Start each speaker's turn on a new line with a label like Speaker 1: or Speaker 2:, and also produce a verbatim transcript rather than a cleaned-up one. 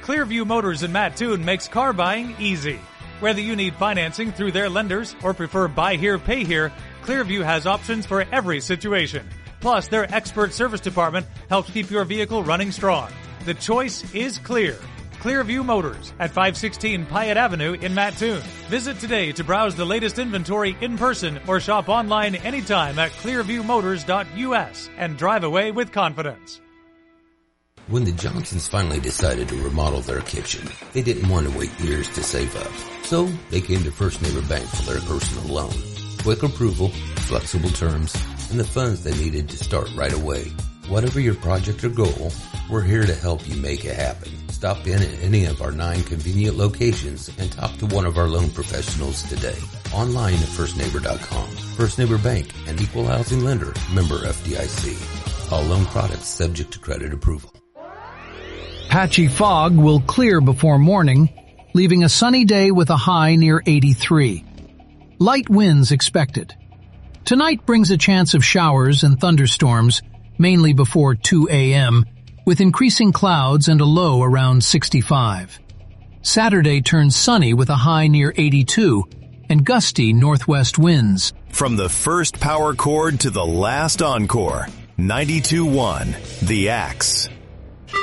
Speaker 1: Clearview Motors in Mattoon makes car buying easy. Whether you need financing through their lenders or prefer buy here, pay here, Clearview has options for every situation. Plus, their expert service department helps keep your vehicle running strong. The choice is clear. Clearview Motors at five sixteen Pyatt Avenue in Mattoon. Visit today to browse the latest inventory in person or shop online anytime at clearview motors dot U S and drive away with confidence.
Speaker 2: When the Johnsons finally decided to remodel their kitchen, they didn't want to wait years to save up. So they came to First Neighbor Bank for their personal loan. Quick approval, flexible terms, and the funds they needed to start right away. Whatever your project or goal, we're here to help you make it happen. Stop in at any of our nine convenient locations and talk to one of our loan professionals today. Online at first neighbor dot com. First Neighbor Bank, an equal housing lender, member F D I C. All loan products subject to credit approval.
Speaker 3: Patchy fog will clear before morning, leaving a sunny day with a high near eighty-three. Light winds expected. Tonight brings a chance of showers and thunderstorms, mainly before two a.m., with increasing clouds and a low around sixty-five. Saturday turns sunny with a high near eighty-two and gusty northwest winds.
Speaker 4: From the first power chord to the last encore, ninety-two point one, The Axe.